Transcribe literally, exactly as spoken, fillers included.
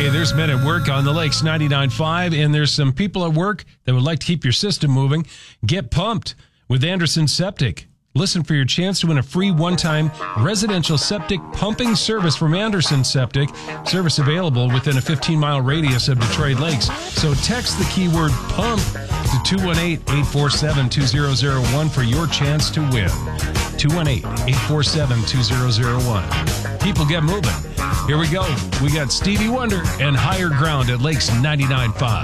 Hey, there's men at work on the Lakes ninety-nine point five, and there's some people at work that would like to keep your system moving. Get pumped with Anderson Septic. Listen for your chance to win a free one-time residential septic pumping service from Anderson Septic. Service available within a fifteen-mile radius of Detroit Lakes. So text the keyword PUMP to two one eight, eight four seven, two zero zero one for your chance to win. two one eight, eight four seven, two zero zero one. People get moving. Here we go. We got Stevie Wonder and Higher Ground at Lakes ninety-nine point five.